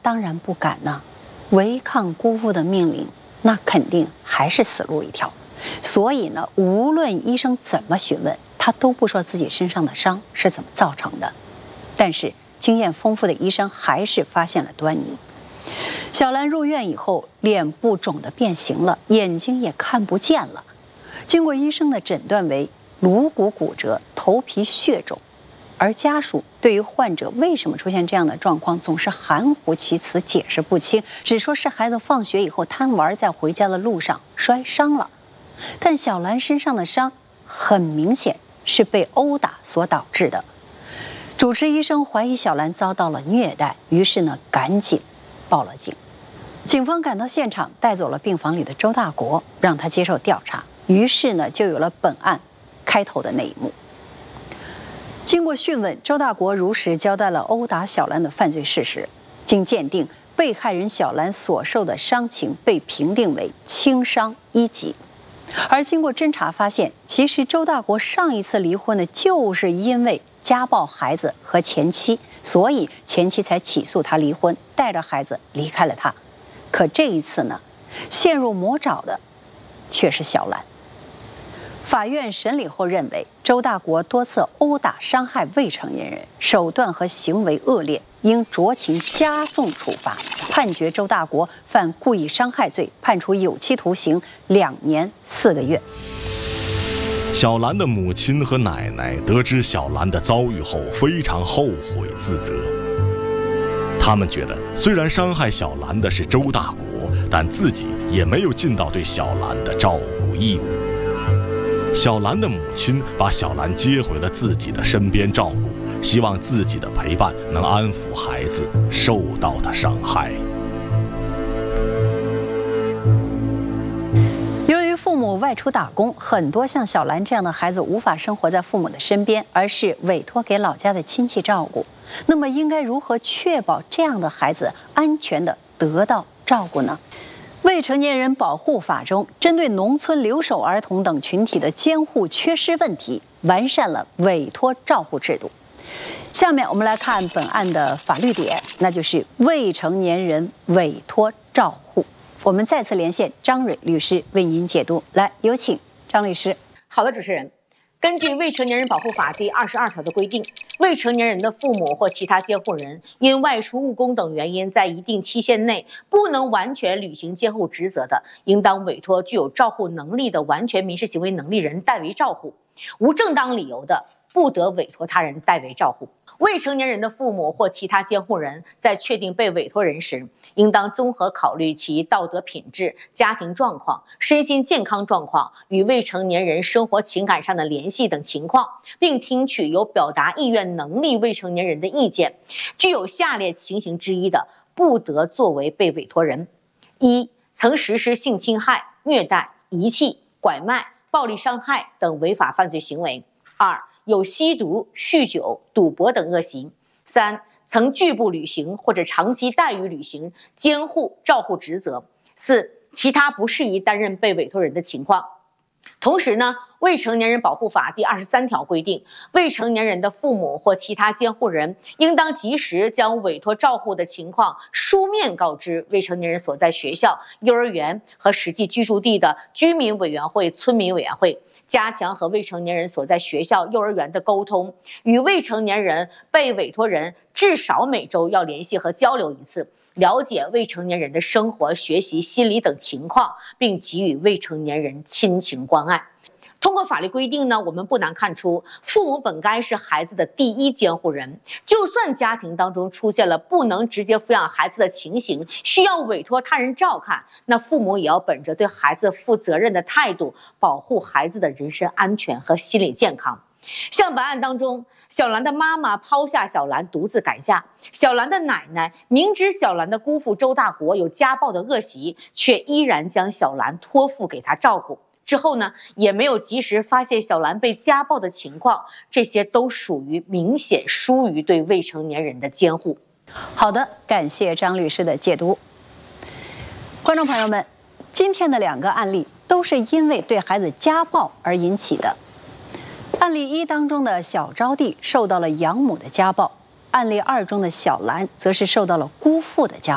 当然不敢呢，违抗姑父的命令，那肯定还是死路一条。所以呢，无论医生怎么询问，他都不说自己身上的伤是怎么造成的。但是经验丰富的医生还是发现了端倪。小兰入院以后，脸部肿得变形了，眼睛也看不见了。经过医生的诊断为颅骨骨折、头皮血肿。而家属对于患者为什么出现这样的状况总是含糊其辞，解释不清，只说是孩子放学以后贪玩，在回家的路上摔伤了。但小兰身上的伤很明显是被殴打所导致的。主治医生怀疑小兰遭到了虐待，于是呢赶紧报了警。警方赶到现场，带走了病房里的周大国，让他接受调查。于是呢就有了本案开头的那一幕。经过讯问，周大国如实交代了殴打小兰的犯罪事实。经鉴定，被害人小兰所受的伤情被评定为轻伤1级。而经过侦查发现，其实周大国上一次离婚呢，就是因为家暴孩子和前妻，所以前妻才起诉他离婚，带着孩子离开了他。可这一次呢，陷入魔爪的却是小兰。法院审理后认为，周大国多次殴打伤害未成年人，手段和行为恶劣，应酌情加重处罚，判决周大国犯故意伤害罪，判处有期徒刑2年4个月。 小兰的母亲和奶奶得知小兰的遭遇后，非常后悔自责。他们觉得，虽然伤害小兰的是周大国，但自己也没有尽到对小兰的照顾义务。小兰的母亲把小兰接回了自己的身边照顾，希望自己的陪伴能安抚孩子受到的伤害。 由于父母外出打工，很多像小兰这样的孩子无法生活在父母的身边，而是委托给老家的亲戚照顾。那么应该如何确保这样的孩子安全地得到照顾呢？未成年人保护法中，针对农村留守儿童等群体的监护缺失问题，完善了委托照护制度。下面我们来看本案的法律点，那就是未成年人委托照护。我们再次连线张蕊律师为您解读，来，有请张律师。 好的，主持人。根据《未成年人保护法》第22条的规定，未成年人的父母或其他监护人因外出务工等原因，在一定期限内不能完全履行监护职责的，应当委托具有照护能力的完全民事行为能力人代为照护；无正当理由的，不得委托他人代为照护。未成年人的父母或其他监护人在确定被委托人时，应当综合考虑其道德品质、家庭状况、身心健康状况与未成年人生活情感上的联系等情况，并听取有表达意愿能力未成年人的意见。具有下列情形之一的，不得作为被委托人：一、曾实施性侵害、虐待、遗弃、拐卖、暴力伤害等违法犯罪行为；二、有吸毒、酗酒、赌博等恶习；三、曾拒不履行或者长期怠于履行监护照护职责；四、其他不适宜担任被委托人的情况。同时呢，未成年人保护法第23条规定，未成年人的父母或其他监护人应当及时将委托照护的情况书面告知未成年人所在学校、幼儿园和实际居住地的居民委员会、村民委员会，加强和未成年人所在学校、幼儿园的沟通，与未成年人被委托人至少每周要联系和交流一次，了解未成年人的生活、学习、心理等情况，并给予未成年人亲情关爱。通过法律规定呢，我们不难看出，父母本该是孩子的第一监护人。就算家庭当中出现了不能直接抚养孩子的情形，需要委托他人照看，那父母也要本着对孩子负责任的态度，保护孩子的人身安全和心理健康。像本案当中，小兰的妈妈抛下小兰独自改嫁，小兰的奶奶明知小兰的姑父周大国有家暴的恶习，却依然将小兰托付给他照顾。之后呢，也没有及时发现小兰被家暴的情况，这些都属于明显疏于对未成年人的监护。 好的，感谢张律师的解读。观众朋友们，今天的2个案例都是因为对孩子家暴而引起的。案例1当中的小招娣受到了养母的家暴，案例2中的小兰则是受到了姑父的家暴。